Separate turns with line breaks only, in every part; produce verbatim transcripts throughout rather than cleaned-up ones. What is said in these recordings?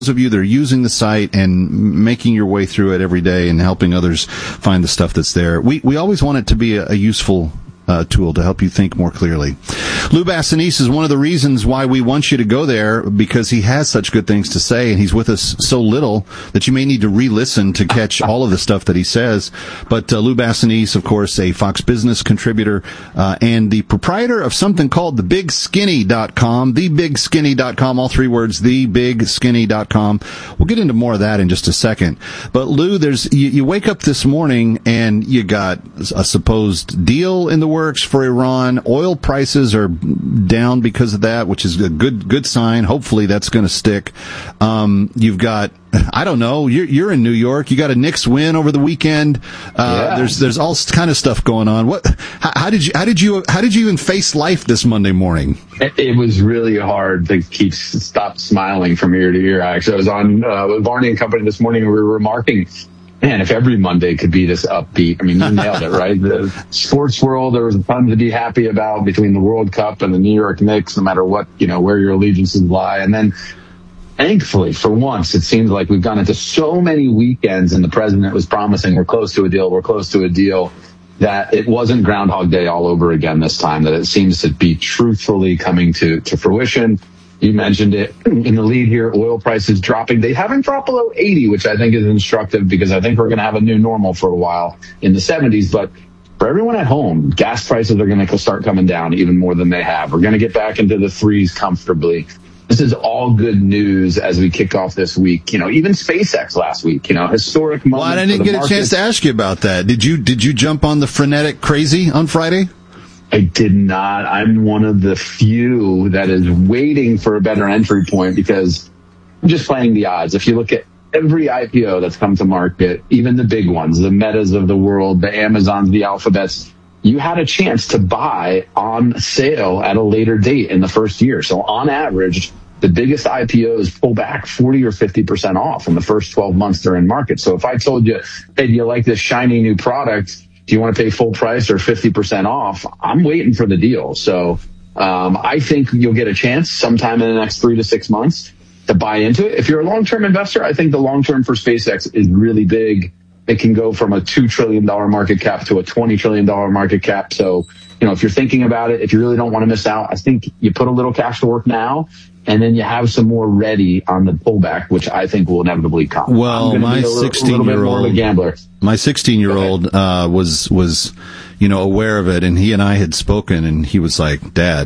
of you that are using the site and making your way through it every day and helping others find the stuff that's there. We we always want it to be a, a useful uh, tool to help you think more clearly. Lou Bassanese is one of the reasons why we want you to go there, because he has such good things to say, and he's with us so little that you may need to re-listen to catch all of the stuff that he says. But uh, Lou Bassanese, of course, a Fox Business contributor uh, and the proprietor of something called the big skinny dot com, the big skinny dot com, all three words, the big skinny dot com. We'll get into more of that in just a second. But Lou, there's you, you wake up this morning and you got a supposed deal in the works for Iran. Oil prices are down because of that, which is a good good sign. Hopefully that's going to stick. Um, you've got, I don't know, you're, you're in New York. You got a Knicks win over the weekend. Uh,
yeah.
There's there's all kind of stuff going on. What? How, how did you how did you how did you even face life this Monday morning?
It, it was really hard to keep stop smiling from ear to ear. Actually, I was on uh, with Varney and Company this morning, and we were remarking, man, if every Monday could be this upbeat. I mean, you nailed it, right? The sports world, there was a ton to be happy about between the World Cup and the New York Knicks, no matter what, you know, where your allegiances lie. And then, thankfully, for once, it seems like we've gone into so many weekends, and the president was promising we're close to a deal, we're close to a deal, that it wasn't Groundhog Day all over again this time, that it seems to be truthfully coming to, to fruition. You mentioned it in the lead here, oil prices dropping. They haven't dropped below eighty, which I think is instructive, because I think we're going to have a new normal for a while in the seventies. But for everyone at home, gas prices are going to start coming down even more than they have. We're going to get back into the threes comfortably. This is all good news as we kick off this week. You know, even SpaceX last week, you know, historic moment.
Well, I didn't get
market.
a chance to ask you about that. Did you, did you jump on the frenetic crazy on Friday?
I did not. I'm one of the few that is waiting for a better entry point, because I'm just playing the odds. If you look at every I P O that's come to market, even the big ones, the Metas of the world, the Amazons, the Alphabets, you had a chance to buy on sale at a later date in the first year. So on average, the biggest I P Os pull back forty or fifty percent off in the first twelve months they're in market. So if I told you, hey, do you like this shiny new product? Do you want to pay full price or fifty percent off? I'm waiting for the deal. So um, I think you'll get a chance sometime in the next three to six months to buy into it. If you're a long-term investor, I think the long-term for SpaceX is really big. It can go from a two trillion dollars market cap to a twenty trillion dollars market cap. So, you know, if you're thinking about it, if you really don't want to miss out, I think you put a little cash to work now, and then you have some more ready on the pullback, which I think will inevitably come.
Well, my sixteen-year-old
gambler.
My sixteen-year-old uh, was was, you know, aware of it, and he and I had spoken, and he was like, "Dad,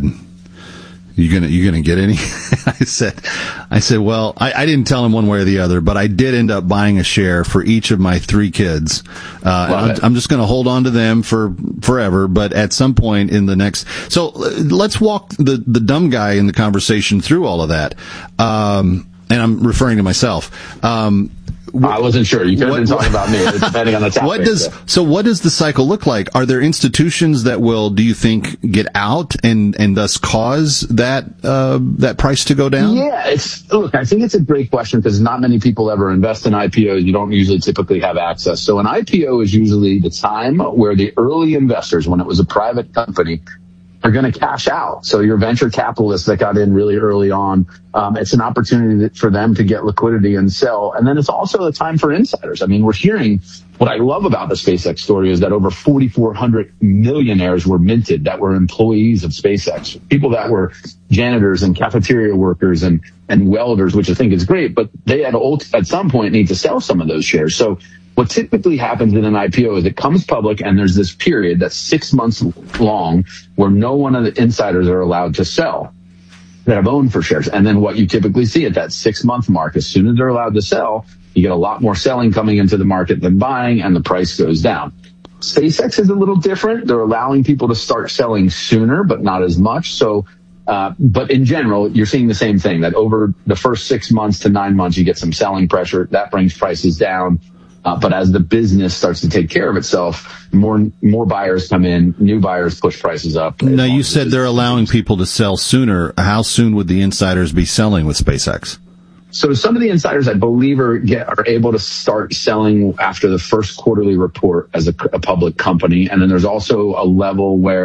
you gonna you gonna get any?" I said, "I said, well, I, I didn't tell him one way or the other, but I did end up buying a share for each of my three kids. Uh, I'm, I'm just going to hold on to them for forever, but at some point in the next, so let's walk the the dumb guy in the conversation through all of that, um, and I'm referring to myself." Um,
I wasn't sure. You could have been talking about me, depending on the topic.
What does, so. so what does the cycle look like? Are there institutions that will, do you think, get out and, and thus cause that, uh, that price to go down?
Yeah, it's, look, I think it's a great question, because not many people ever invest in I P Os. You don't usually typically have access. So an I P O is usually the time where the early investors, when it was a private company, are going to cash out. So your venture capitalists that got in really early on, um, it's an opportunity for them to get liquidity and sell. And then it's also a time for insiders. I mean, we're hearing, what I love about the SpaceX story is that over forty-four hundred millionaires were minted that were employees of SpaceX, people that were janitors and cafeteria workers and, and welders, which I think is great, but they at, at some point need to sell some of those shares. So what typically happens in an I P O is it comes public, and there's this period that's six months long where no one of the insiders are allowed to sell that have owned for shares. And then what you typically see at that six month mark, as soon as they're allowed to sell, you get a lot more selling coming into the market than buying, and the price goes down. SpaceX is a little different. They're allowing people to start selling sooner, but not as much. So, uh, but in general, you're seeing the same thing, that over the first six months to nine months, you get some selling pressure. That brings prices down. Uh, but as the business starts to take care of itself, more more buyers come in, new buyers push prices up.
Now, you said they're allowing people to sell sooner. How soon would the insiders be selling with SpaceX?
So some of the insiders, I believe, are get, are able to start selling after the first quarterly report as a, a public company. And then there's also a level where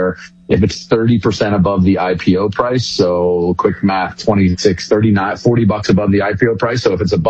If it's thirty percent above the I P O price, so quick math, twenty-six, thirty-nine, forty bucks above the I P O price. So if it's above